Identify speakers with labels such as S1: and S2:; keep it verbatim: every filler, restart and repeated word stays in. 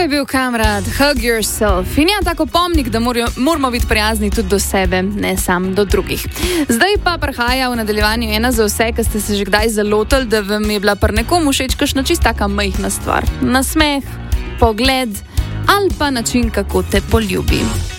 S1: bil Kamrad, Hug Yourself. In ja, tako pomnik, da morajo, moramo biti prijazni tudi do sebe, ne sam do drugih. Zdaj pa prihaja v nadaljevanju ena za vse, ki ste se že kdaj zalotili, da vam je bila pri nekomu všeč kakšna čista taka majhna stvar. Nasmeh, pogled ali pa način, kako te poljubi.